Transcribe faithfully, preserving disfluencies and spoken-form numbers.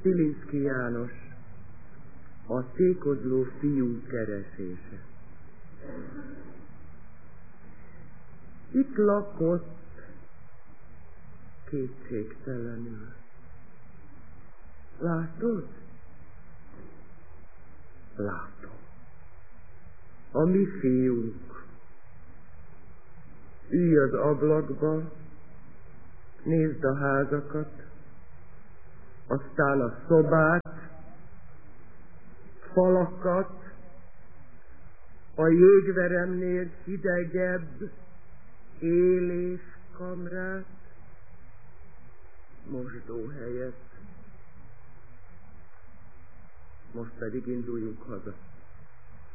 Szilinszky János, a tékozló fiú keresése. Itt lakott kétségtelenül. Látod? Látom. A mi fiunk. Ülj az ablakba, nézd a házakat, aztán a szobát, falakat, a jégveremnél hidegebb éléskamrát, mosdóhelyet. Most pedig induljunk haza.